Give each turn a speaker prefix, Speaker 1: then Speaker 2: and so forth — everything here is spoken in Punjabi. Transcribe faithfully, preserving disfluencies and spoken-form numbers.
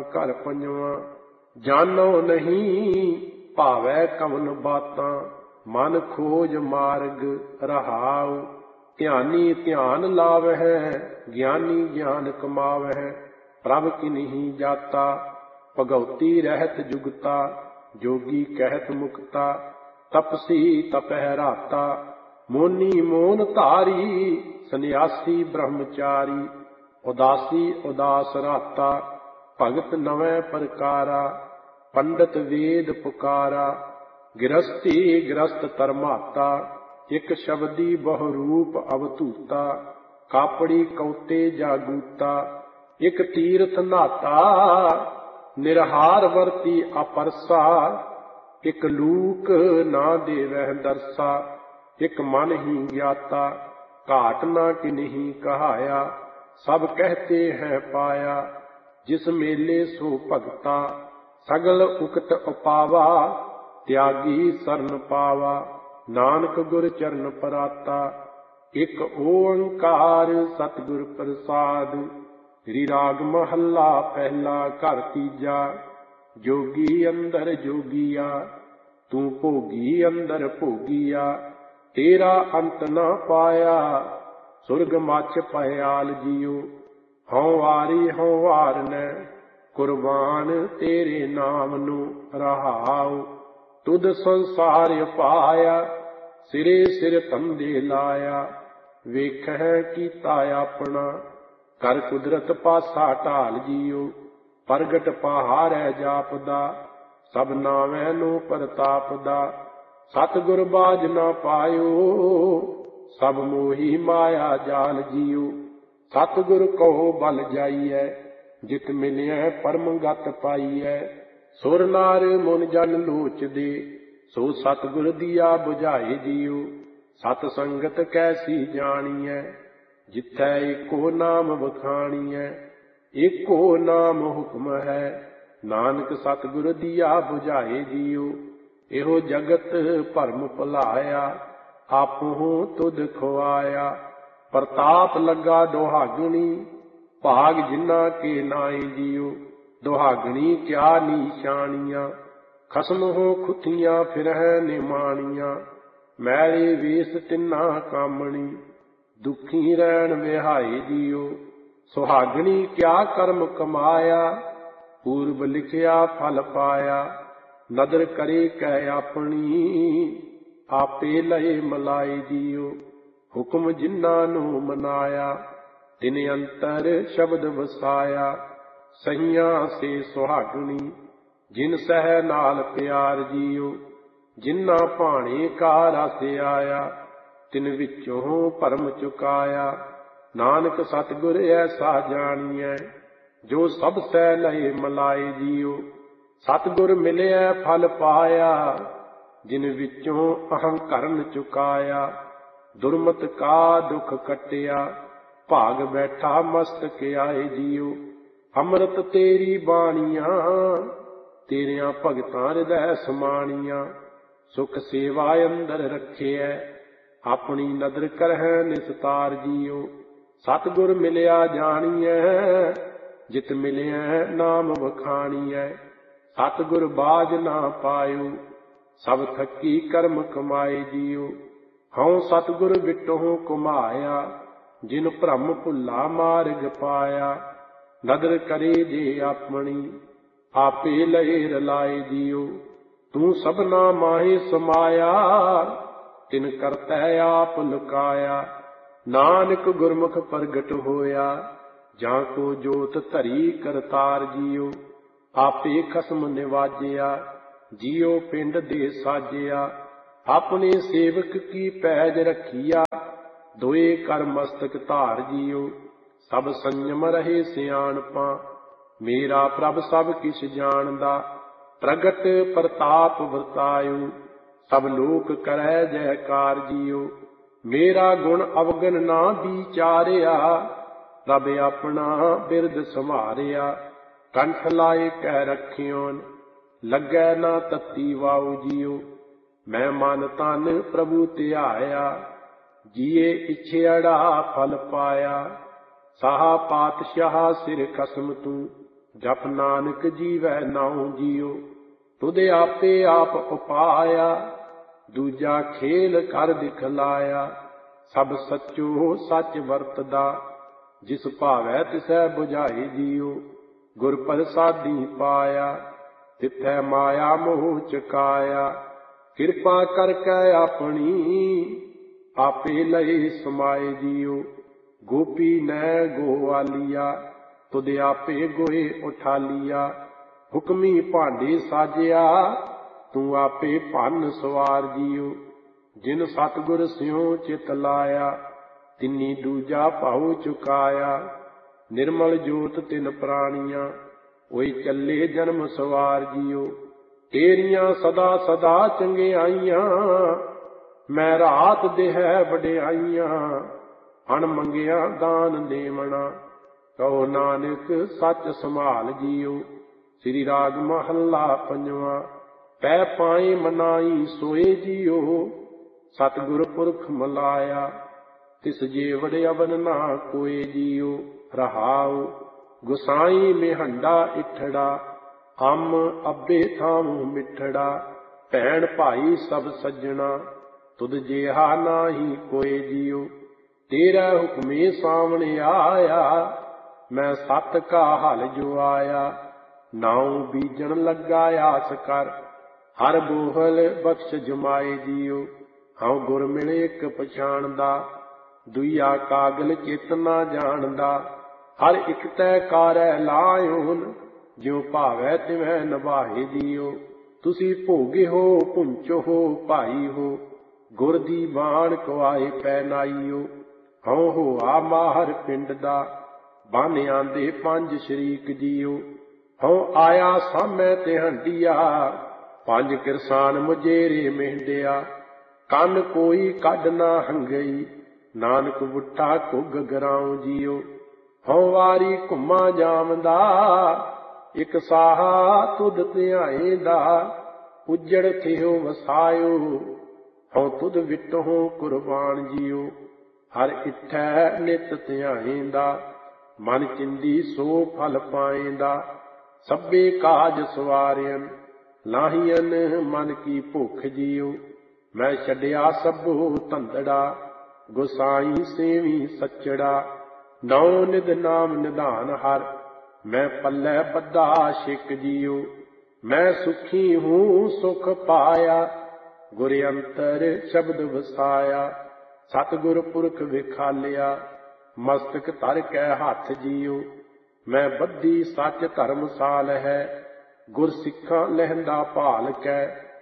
Speaker 1: ਘਰ ਪੰਜਵਾਂ। ਜਾਨੋ ਨਹੀਂ ਭਾਵੈ ਕਵਨ ਬਾਤਾਂ, ਮਨ ਖੋਜ ਮਾਰਗ ਰਹਾਉ। ਧਿਆਨੀ ਧਿਆਨ ਲਾਵਹਿ, ਗਿਆਨੀ ਗਿਆਨ ਕਮਾਵਹਿ। ਪ੍ਰਭ ਕਿਨਹੀ ਜਾਤਾ, ਭਗਉਤੀ ਰਹਿਤ ਜੁਗਤਾ। ਜੋਗੀ ਕਹਿਤ ਮੁਕਤਾ, ਤਪਸੀ ਤਪਹਿ ਰਾਤਾ। ਮੋਨੀ ਮੋਨ ਧਾਰੀ, ਸੰਨਿਆਸੀ ਬ੍ਰਹਮਚਾਰੀ। ਉਦਾਸੀ ਉਦਾਸ ਰਾਤਾ, ਭਗਤ ਨਵੇਂ ਪ੍ਰਕਾਰਾ। ਪੰਡਤ ਵੇਦ ਪੁਕਾਰਾ, ਗਿਰਸਤੀ ਗਿਰਸਤ ਧਰਮਾਤਾ। ਇਕ ਸ਼ਬਦੀ ਬਹੁ ਰੂਪ ਅਵਧੂਤਾ, ਕਾਪੜੀ ਕਉਤੇ ਜਾਗੂਤਾ। ਇਕ ਤੀਰਥ ਨਾਤਾ, ਨਿਰਹਾਰ ਵਰਤੀ ਅਪਰਸਾ। ਇਕ ਲੂਕ ਨਾ ਦੇਵਹਿ ਦਰਸਾ, ਇਕ ਮਨ ਹੀ ਗਿਆਤਾ। ਘਾਟ ਨਾ ਕਿਨਹੀ ਕਹਾਇਆ, ਸਭ ਕਹਿਤੇ ਹੈ ਪਾਇਆ। ਜਿਸ ਮੇਲੇ ਸੋ ਭਗਤਾ, ਸਗਲ ਉਕਤ ਉਪਾਵਾ। ਤਿਆਗੀ ਸਰਨ ਪਾਵਾ, ਨਾਨਕ ਗੁਰ ਚਰਨ ਪਰਾਤਾ। ਇਕ ਓੰਕਾਰ ਸਤਿਗੁਰ ਪ੍ਰਸਾਦ, ਸ੍ਰੀ ਰਾਗ ਮਹੱਲਾ ਪਹਿਲਾ ਘਰ ਤੀਜਾ। ਜੋਗੀ ਅੰਦਰ ਜੋਗੀਆ, ਤੂੰ ਭੋਗੀ ਅੰਦਰ ਭੋਗੀਆ। ਤੇਰਾ ਅੰਤ ਨਾ ਪਾਇਆ, ਸੁਰਗ ਮੱਚ ਭਇਆਲ ਜੀਉ। ਹਉ ਵਾਰੀ ਹਉ ਵਾਰਨੈ, ਕੁਰਬਾਨ ਤੇਰੇ ਨਾਮ ਨੂੰ ਰਹਾਉ। ਤੁਧ ਸੰਸਾਰ ਪਾਇਆ, ਸਿਰੇ ਸਿਰ ਧੰਦੇ ਲਾਇਆ। ਵੇਖਹਿ ਕੀਤਾ ਆਪਣਾ, ਕਰ ਕੁਦਰਤ ਪਾਸਾ ਢਾਲ ਜੀਉ। ਪ੍ਰਗਟ ਪਹਾੜੈ ਜਾਪਦਾ, ਸਭ ਨਾਵੈ ਨੂੰ ਪ੍ਰਤਾਪਦਾ। ਸਤਿਗੁਰ ਬਾਝ ਨਾ ਪਾਇਓ, ਸਭ ਮੋਹੀ ਮਾਇਆ ਜਾਲ ਜੀਉ। ਸਤਿਗੁਰ ਕਉ ਬਲ ਜਾਈਐ, ਜਿਤ ਮਿਲਿਐ ਪਰਮ ਗਤ ਪਾਈਐ। ਸੁਰ ਨਾਰ ਮੁਨ ਜਨ ਲੋਚਦੇ, ਸੋ ਸਤਿਗੁਰ ਦੀਆ ਬੁਝਾਏ ਜੀਉ। ਸਤ ਸੰਗਤ ਕੈਸੀ ਜਾਣੀਐ, ਜਿਥੈ ਏਕੋ ਨਾਮ ਵਖਾਣੀਐ। ਏਕੋ ਨਾਮ ਹੁਕਮ ਹੈ, ਨਾਨਕ ਸਤਿਗੁਰ ਦੀਆ ਬੁਝਾਏ ਜੀਉ। ਇਹੋ ਜਗਤ ਭਰਮ ਭੁਲਾਇਆ, ਆਪਹੁ ਤੁਧ ਖੁਆਇਆ। ਪ੍ਰਤਾਪ ਲੱਗਾ ਦੁਹਾਗਣੀ, ਭਾਗ ਜਿਨ੍ਹਾਂ ਕੇ ਨਾਏ ਜੀਉ। ਦੁਹਾਗਣੀ ਕਿਆ ਨੀਸ਼ਾਨੀਆਂ, ਖਸਮ ਹੋ ਖੁੱਥੀਆਂ ਫਿਰਹਿ ਨਿਮਾਣੀਆਂ। ਮੈਲੇ ਵੇਸ ਤਿੰਨਾ ਕਾਮਣੀ, ਦੁਖੀ ਰਹਿਣ ਵਿਹਾਏ ਜੀਉ। ਸੁਹਾਗਣੀ ਕਿਆ ਕਰਮ ਕਮਾਇਆ, ਪੂਰਬ ਲਿਖਿਆ ਫਲ ਪਾਇਆ। ਨਦਰ ਕਰੇ ਕਹਿ ਆਪਣੀ, ਆਪੇ ਲਏ ਮਲਾਏ ਜੀਉ। ਹੁਕਮ ਜਿਨ੍ਹਾਂ ਨੂੰ ਮਨਾਇਆ, ਤਿਨ ਅੰਤਰ ਸ਼ਬਦ ਵਸਾਇਆ। ਸਹੀਆਂ ਸੇ ਸੁਹਾਗਣੀ, ਜਿਨ ਸਹਿ ਨਾਲ ਪਿਆਰ ਜੀਉ। ਜਿਨ੍ਹਾਂ ਭਾਣੇ ਕਾ ਰਸ ਆਇਆ, ਤਿਨ ਵਿੱਚੋਂ ਭਰਮ ਚੁਕਾਇਆ। ਨਾਨਕ ਸਤਿਗੁਰ ਐਸਾ ਜਾਣੀਐ, ਜੋ ਸਭ ਸਹਿ ਲਏ ਮਲਾਏ ਜੀਉ। ਸਤਿਗੁਰ ਮਿਲਿਆ ਫਲ ਪਾਇਆ, ਜਿਨ ਵਿੱਚੋਂ ਅਹੰਕਰਨ ਚੁਕਾਇਆ। ਦੁਰਮਤ ਕਾ ਦੁਖ ਕੱਟਿਆ, ਭਾਗ ਬੈਠਾ ਮਸਤਕ ਆਏ ਜੀਉ। ਅੰਮ੍ਰਿਤ ਤੇਰੀ ਬਾਣੀਆਂ, ਤੇਰਿਆਂ ਭਗਤਾਂ ਹਿਰਦੈ ਸਮਾਣੀਆਂ। ਸੁਖ ਸੇਵਾ ਅੰਦਰ ਰੱਖਿਐ, ਆਪਣੀ ਨਦਰ ਕਰਹਿ ਨਿਸਤਾਰ ਜੀਉ। ਸਤਿਗੁਰ ਮਿਲਿਆ ਜਾਣੀਐ, ਜਿਤ ਮਿਲਿਐ ਨਾਮ ਵਖਾਣੀਐ। ਸਤਿਗੁਰ ਬਾਝ ਨਾ ਪਾਇਓ, ਸਭ ਥੱਕੀ ਕਰਮ ਕਮਾਏ ਜੀਉ। ਹਉ ਸਤਿਗੁਰ ਵਿਟਹੁ ਘੁਮਾਇਆ, ਜਿਨ ਭ੍ਰਮ ਭੁੱਲਾ ਮਾਰਗ ਪਾਇਆ। ਨਦਰ ਕਰੇ ਜੇ ਆਪਣੀ, ਆਪੇ ਲਏ ਰਲਾਏ ਜੀਉ। ਤੂੰ ਸਭਨਾ ਮਾਹੇ ਸਮਾਇਆ, ਤਿਨ ਕਰਤੈ ਆਪ ਲੁਕਾਇਆ। ਨਾਨਕ ਗੁਰਮੁਖ ਪ੍ਰਗਟ ਹੋਇਆ, ਜਾਂ ਕੋ ਜੋਤ ਧਰੀ ਕਰਤਾਰ ਜੀਉ। ਆਪੇ ਖਸਮ ਨਿਵਾਜਿਆ, ਜੀਉ ਪਿੰਡ ਦੇ ਸਾਜਿਆ। ਆਪਣੇ ਸੇਵਕ ਕੀ ਪੈਜ ਰੱਖੀਆ, ਦੋਏ ਕਰ ਮਸਤਕ ਧਾਰ ਜੀਉ। ਸਭ ਸੰਜਮ ਰਹੇ ਸਿਆਣਪਾਂ, ਮੇਰਾ ਪ੍ਰਭ ਸਭ ਕਿਛ ਜਾਣਦਾ। ਪ੍ਰਗਟ ਪ੍ਰਤਾਪ ਵਰਤਾਇਉ, ਸਭ ਲੋਕ ਕਰੈ ਜੈਕਾਰ ਜੀਉ। ਮੇਰਾ ਗੁਣ ਅਵਗਨ ਨਾ ਵਿਚਾਰਿਆ, ਰੱਬ ਆਪਣਾ ਬਿਰਦ ਸੰਭਾਰਿਆ। ਕੰਠ ਲਾਏ ਕਹਿ ਰੱਖਿਓਨ, ਲੱਗੈ ਨਾ ਤੱਤੀ ਵਾਉ ਜੀਉ। ਮੈਂ ਮਨ ਤਨ ਪ੍ਰਭੂ ਧਿਆਇਆ, ਜੀਏ ਇਛੇੜਾ ਫਲ ਪਾਇਆ। ਸਾਹਾ ਪਾਤਸ਼ਾਹ ਸਿਰ ਖਸਮ ਤੂੰ, ਜਪ ਨਾਨਕ ਜੀਵੈ ਨਾਉ ਜੀਉ। ਤੁਧ ਆਪੇ ਆਪ ਉਪਾਇਆ, ਦੂਜਾ ਖੇਲ ਕਰ ਦਿਖਲਾਇਆ। ਸਭ ਸੱਚੋ ਸੱਚ ਵਰਤਦਾ, ਜਿਸ ਭਾਵੈ ਤਿਸੈ ਬੁਝਾਏ ਜੀਉ। ਗੁਰ ਪ੍ਰਸਾਦੀ ਪਾਇਆ, ਤਿਥੈ ਮਾਇਆ ਮੋਹ ਚੁਕਾਇਆ। ਕਿਰਪਾ ਕਰਕੇ ਆਪਣੀ, ਆਪੇ ਲਏ ਸਮਾਏ ਜੀਉ। ਗੋਪੀ ਨੈ ਗੋਵਾਲੀਆ, ਤੁਧ ਆਪੇ ਗੋਏ ਉਠਾਲੀਆ। ਹੁਕਮੀ ਭਾਂਡੇ ਸਾਜਿਆ, ਤੂੰ ਆਪੇ ਭੰਨ ਸਵਾਰ ਜੀਉ। ਜਿਨ ਸਤਿਗੁਰ ਸਿਉ ਚਿਤ ਲਾਇਆ, ਤਿਨੀ ਦੂਜਾ ਭਾਉ ਚੁਕਾਇਆ। ਨਿਰਮਲ ਜੋਤ ਤਿਨ ਪ੍ਰਾਣੀਆਂ, ਹੋਈ ਚੱਲੇ ਜਨਮ ਸਵਾਰ ਜੀਉ। ਤੇਰੀਆਂ ਸਦਾ ਸਦਾ ਚੰਗਿਆਈਆਂ, ਮੈਂ ਰਾਤ ਦੇਹਿ ਵਡਿਆਈਆਂ। ਅਣ ਮੰਗਿਆ ਦਾਨ ਦੇਵਣਾ, ਕਹੋ ਨਾਨਕ ਸੱਚ ਸੰਭਾਲ ਜੀਉ। ਸ੍ਰੀ ਰਾਗ ਮਹੱਲਾ ਪੰਜਵਾਂ। ਪੈ ਪਾਏ ਮਨਾਈ ਸੋਏ ਜੀਉ, ਸਤਿਗੁਰ ਪੁਰਖ ਮਲਾਇਆ। ਤਿਸ ਜੇ ਵਡਿਆਵਨ ਨਾ ਕੋਏ ਜੀਉ। ਰਹਾਉ ਗੁਸਾਈ ਮਿਹੰਡਾ ਇਠੜਾ, ਅੰਮ ਅੱਬੇ ਥਾਮੁ ਮਿੱਠੜਾ। ਭੈਣ ਭਾਈ ਸਭ ਸੱਜਣਾ, ਤੁਧ ਜਿਹਾ ਨਾਹੀ ਕੋਏ ਜੀਉ। ਤੇਰਾ ਹੁਕਮੇ ਸਾਵਣ ਆਇਆ, ਮੈਂ ਸਤ ਕਾ ਹਲ ਜੁਆਇਆ। ਨਾਉ ਬੀਜਣ ਲੱਗਾ ਆਸ ਕਰ, ਹਰ ਬੋਹਲ ਬਖਸ਼ ਜਮਾਏ ਜੀਉ। ਹਉ ਗੁਰ ਮਿਲੇ ਇੱਕ ਪਛਾਣਦਾ, ਦੁਈਆ ਕਾਗਲ ਚਿਤ ਨਾ ਜਾਣਦਾ। ਹਰ ਇੱਕ ਤੈ ਕਾਰੈ ਲਾਇਓਨ, ਜਿਉ ਭਾਵੈ ਤਿਵੈ ਨਿਭਾਏ ਜੀਉ। ਤੁਸੀਂ ਭੋਗੇ ਹੋ ਪੁੰਚੋ ਹੋ ਭਾਈ ਹੋ, ਗੁਰ ਦੀ ਬਾਣ ਕਵਾਏ ਪੈ ਨਾਈਓ। ਹਉ ਹੋਆ ਮਾਹਰ ਪਿੰਡ ਦਾ, ਬੰਨ ਆਂਦੇ ਪੰਜ ਸ਼ਰੀਕ ਜੀਉ। ਹਉ ਆਇਆ ਸਾਮੈ ਤੇ ਹੰਡਿਆ, ਪੰਜ ਕਿਰਸਾਨ ਮੁਜੇਰੇ ਮਹਿੰਡਿਆ। ਕੰਨ ਕੋਈ ਕੱਢ ਨਾ ਹੰਗਈ, ਨਾਨਕ ਬੁੱਢਾ ਘੁੱਗ ਗਰਾਉ ਜੀਉ। ਹਉ ਵਾਰੀ ਘੁੰਮਾ ਜਾਮਦਾ, ਇਕ ਸਾਹਾ ਤੁਧ ਧਿਆਏ ਦਾ। ਉਜੜ ਥਿਓ ਵਸਾਇਓ, ਹਉ ਤੁਧ ਵਿਟਹੁ ਕੁਰਬਾਨ ਜੀਉ। ਹਰ ਇਠੈ ਨਿਤ ਧਿਆਏਂਦਾ, ਮਨ ਚਿੰਦੀ ਸੋ ਫਲ ਪਾਏਂਦਾ। ਸਭੇ ਕਾਜ ਸਵਾਰਿਅਨ, ਲਾਹੀਅਨ ਮਨ ਕੀ ਭੁੱਖ ਜੀਉ। ਮੈਂ ਛੱਡਿਆ ਸਭੋ ਧੰਦੜਾ, ਗੁਸਾਈ ਸੇਵੀ ਸੱਚੜਾ। ਨੌ ਨਿਧ ਨਾਮ ਨਿਧਾਨ ਹਰ, ਮੈਂ ਪੱਲੇ ਬੱਧਾ ਛਿਕ ਜੀਉ। ਮੈਂ ਸੁਖੀ ਹੂੰ ਸੁਖ ਪਾਇਆ, ਗੁਰ ਅੰਤਰ ਸ਼ਬਦ ਵਸਾਇਆ। ਸਤਿਗੁਰ ਪੁਰਖ ਵਿਖਾਲਿਆ, ਮਸਤਕ ਧਰ ਕੈ ਹੱਥ ਜੀਉ। ਮੈਂ ਬੱਧੀ ਸੱਚ ਧਰਮਸਾਲ ਹੈ, ਗੁਰ ਸਿੱਖਾਂ ਲਹਿੰਦਾ ਭਾਲ ਕੈ।